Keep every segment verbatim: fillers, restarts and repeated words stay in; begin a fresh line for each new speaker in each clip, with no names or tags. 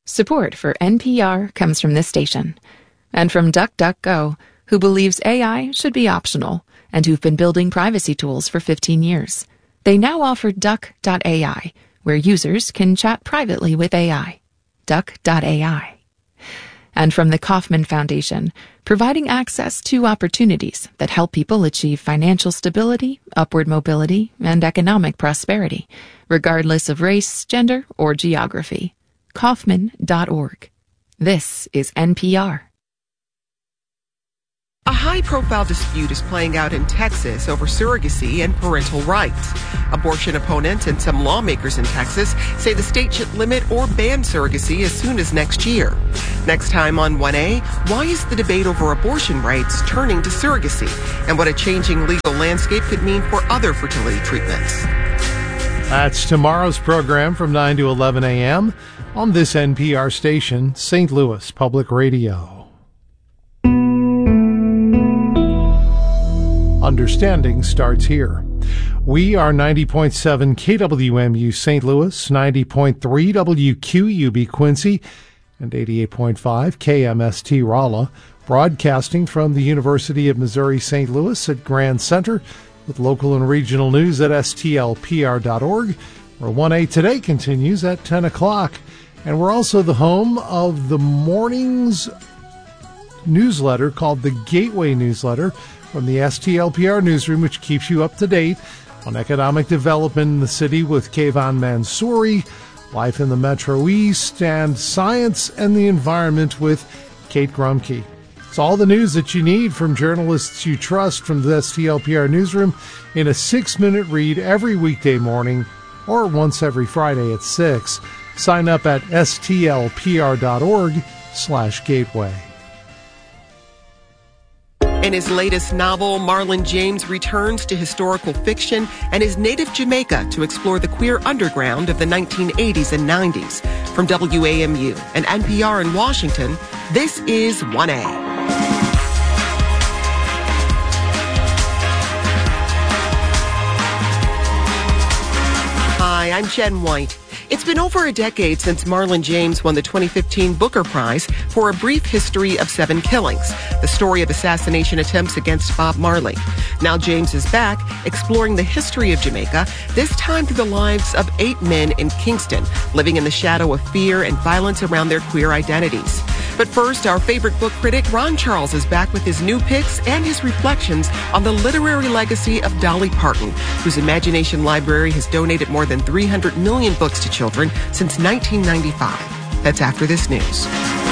Support for N P R comes from this station and from DuckDuckGo, who believes A I should be optional and who've been building privacy tools for fifteen years. They now offer Duck dot A I, where users can chat privately with A I. Duck dot A I. And from the Kauffman Foundation, providing access to opportunities that help people achieve financial stability, upward mobility, and economic prosperity, regardless of race, gender, or geography. Kauffman dot org. This is N P R.
A high-profile dispute is playing out in Texas over surrogacy and parental rights. Abortion opponents and some lawmakers in Texas say the state should limit or ban surrogacy as soon as next year. Next time on one A, why is the debate over abortion rights turning to surrogacy, and what a changing legal landscape could mean for other fertility treatments?
That's tomorrow's program from nine to eleven a.m. on this N P R station, Saint Louis Public Radio. Understanding starts here. We are ninety point seven K W M U Saint Louis, ninety point three W Q U B Quincy, and eighty-eight point five K M S T Rolla, broadcasting from the University of Missouri Saint Louis at Grand Center, with local and regional news at S T L P R dot org, where one A Today continues at ten o'clock. And we're also the home of the morning's newsletter called the Gateway Newsletter from the S T L P R newsroom, which keeps you up to date on economic development in the city with Kayvon Mansouri, life in the Metro East, and science and the environment with Kate Grumke. It's all the news that you need from journalists you trust from the S T L P R newsroom in a six-minute read every weekday morning or once every Friday at six. Sign up at S T L P R dot org slash gateway.
In his latest novel, Marlon James returns to historical fiction and his native Jamaica to explore the queer underground of the nineteen eighties and nineties. From W A M U and N P R in Washington, this is one A. Hi, I'm Jen White. It's been over a decade since Marlon James won the twenty fifteen Booker Prize for A Brief History of Seven Killings, the story of assassination attempts against Bob Marley. Now James is back, exploring the history of Jamaica, this time through the lives of eight men in Kingston, living in the shadow of fear and violence around their queer identities. But first, our favorite book critic, Ron Charles, is back with his new picks and his reflections on the literary legacy of Dolly Parton, whose Imagination Library has donated more than three hundred million books to children since nineteen ninety-five. That's after this news.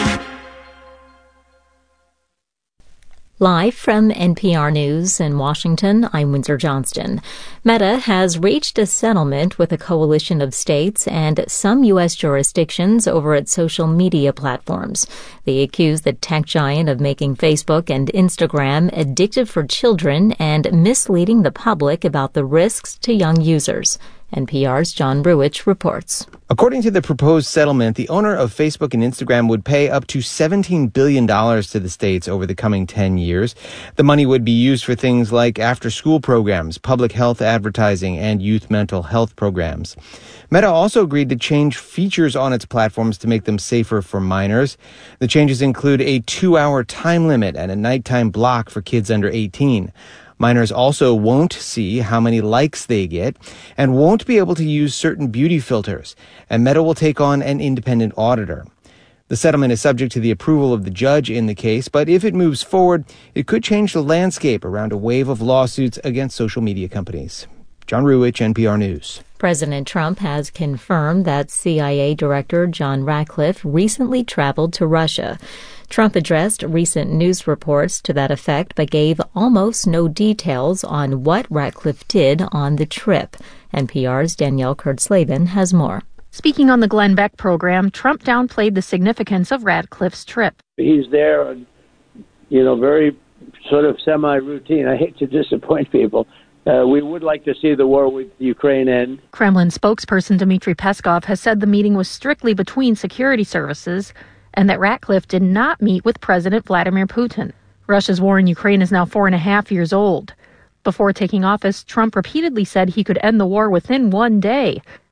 Live from N P R News in Washington, I'm Windsor Johnston. Meta has reached a settlement with a coalition of states and some U S jurisdictions over its social media platforms. They accuse the tech giant of making Facebook and Instagram addictive for children and misleading the public about the risks to young users. N P R's John Ruwitch reports.
According to the proposed settlement, the owner of Facebook and Instagram would pay up to seventeen billion dollars to the states over the coming ten years. The money would be used for things like after-school programs, public health advertising, and youth mental health programs. Meta also agreed to change features on its platforms to make them safer for minors. The changes include a two-hour time limit and a nighttime block for kids under eighteen. Minors also won't see how many likes they get and won't be able to use certain beauty filters, and Meta will take on an independent auditor. The settlement is subject to the approval of the judge in the case, but if it moves forward, it could change the landscape around a wave of lawsuits against social media companies. John Ruwitch, N P R News.
President Trump has confirmed that C I A Director John Ratcliffe recently traveled to Russia. Trump addressed recent news reports to that effect, but gave almost no details on what Ratcliffe did on the trip. N P R's Danielle Kurtzleben has more.
Speaking on the Glenn Beck program, Trump downplayed the significance of Ratcliffe's trip.
He's there, you know, very sort of semi-routine. I hate to disappoint people. Uh, we would like to see the war with Ukraine end.
Kremlin spokesperson Dmitry Peskov has said the meeting was strictly between security services and that Ratcliffe did not meet with President Vladimir Putin. Russia's war in Ukraine is now four and a half years old. Before taking office, Trump repeatedly said he could end the war within one day.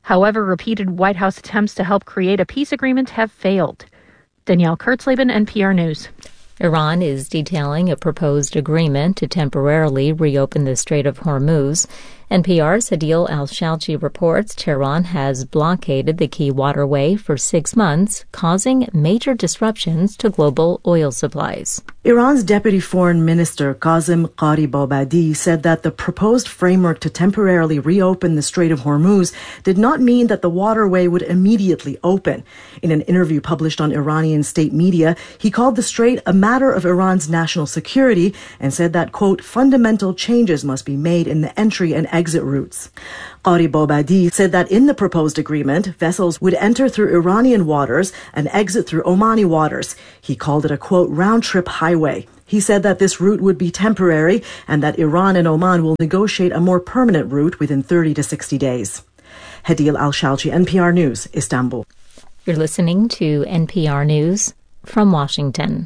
However, repeated White House attempts to help create a peace agreement have failed. Danielle Kurtzleben, N P R News.
Iran is detailing a proposed agreement to temporarily reopen the Strait of Hormuz. N P R's Adil Al-Shalchi reports Tehran has blockaded the key waterway for six months, causing major disruptions to global oil supplies.
Iran's Deputy Foreign Minister Qasem Gharibabadi said that the proposed framework to temporarily reopen the Strait of Hormuz did not mean that the waterway would immediately open. In an interview published on Iranian state media, he called the strait a matter of Iran's national security and said that, quote, fundamental changes must be made in the entry and exit routes. Gharibabadi said that in the proposed agreement, vessels would enter through Iranian waters and exit through Omani waters. He called it a, quote, round-trip highway. He said that this route would be temporary and that Iran and Oman will negotiate a more permanent route within thirty to sixty days. Hadil Al-Shalchi, N P R News, Istanbul.
You're listening to N P R News from Washington.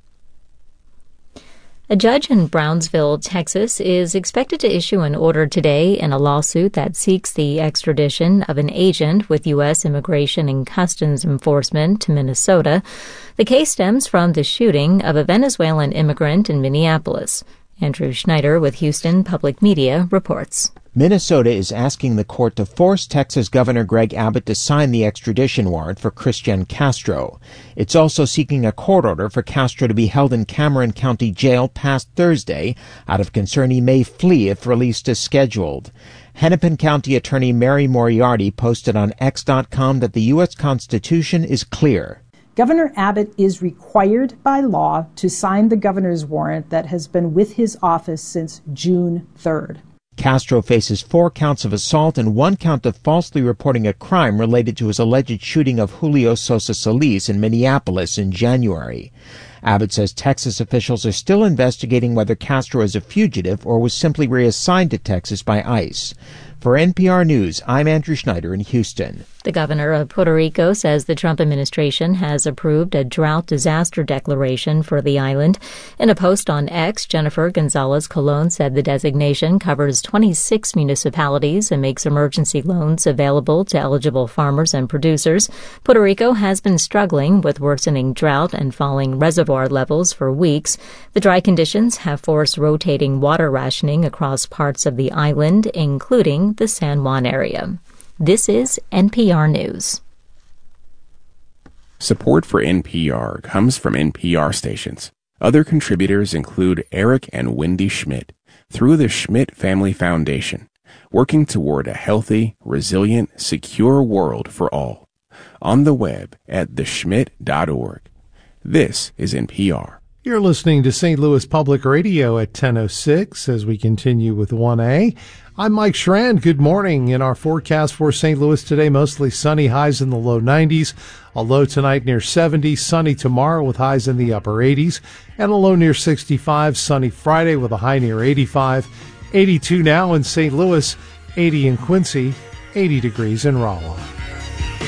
A judge in Brownsville, Texas, is expected to issue an order today in a lawsuit that seeks the extradition of an agent with U S Immigration and Customs Enforcement to Minnesota. The case stems from the shooting of a Venezuelan immigrant in Minneapolis. Andrew Schneider with Houston Public Media reports.
Minnesota is asking the court to force Texas Governor Greg Abbott to sign the extradition warrant for Christian Castro. It's also seeking a court order for Castro to be held in Cameron County Jail past Thursday out of concern he may flee if released as scheduled. Hennepin County Attorney Mary Moriarty posted on X dot com that the U S Constitution is clear.
Governor Abbott is required by law to sign the governor's warrant that has been with his office since June third.
Castro faces four counts of assault and one count of falsely reporting a crime related to his alleged shooting of Julio Sosa Solis in Minneapolis in January. Abbott says Texas officials are still investigating whether Castro is a fugitive or was simply reassigned to Texas by ICE. For N P R News, I'm Andrew Schneider in Houston.
The governor of Puerto Rico says the Trump administration has approved a drought disaster declaration for the island. In a post on X, Jennifer Gonzalez Colon said the designation covers twenty-six municipalities and makes emergency loans available to eligible farmers and producers. Puerto Rico has been struggling with worsening drought and falling reservoir levels for weeks. The dry conditions have forced rotating water rationing across parts of the island, including the San Juan area. This is N P R News.
Support for N P R comes from N P R stations. Other contributors include Eric and Wendy Schmidt through the Schmidt Family Foundation, working toward a healthy, resilient, secure world for all. On the web at the schmidt dot org. This is N P R.
You're listening to Saint Louis Public Radio at ten oh six as we continue with one A. I'm Mike Schrand. Good morning. In our forecast for Saint Louis today, mostly sunny, highs in the low nineties. A low tonight near seventy, sunny tomorrow with highs in the upper eighties, and a low near sixty-five, sunny Friday with a high near eighty-five. eighty-two now in Saint Louis, eighty in Quincy, eighty degrees in Rolla.